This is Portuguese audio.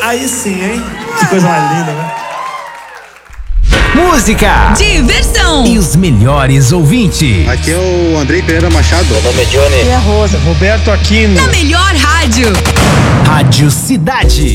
Aí sim, hein? Que coisa mais linda, né? Música, diversão e os melhores ouvintes. Aqui é o Andrei Pereira Machado. Meu nome é Johnny. E a Rosa. Roberto Aquino. Na melhor rádio. Rádio Cidade.